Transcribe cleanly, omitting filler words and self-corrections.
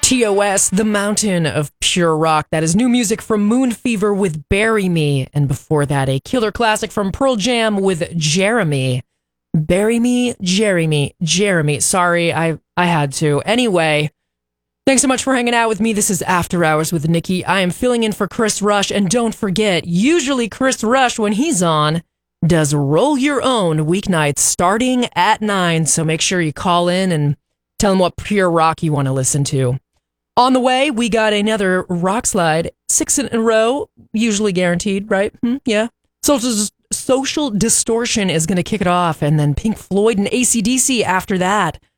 TOS, The Mountain of Pure Rock. That is new music from Moon Fever with Bury Me. And before that, a killer classic from Pearl Jam with Jeremy. Bury Me, Jeremy. Sorry, I had to. Anyway, thanks so much for hanging out with me. This is After Hours with Nikki. I am filling in for Chris Rush. And don't forget, usually Chris Rush, when he's on, does Roll Your Own weeknights starting at 9. So make sure you call in and tell him what pure rock you want to listen to. On the way, we got another rock slide, 6 in a row, usually guaranteed, right? Yeah. Social Distortion is going to kick it off, and then Pink Floyd and AC/DC after that.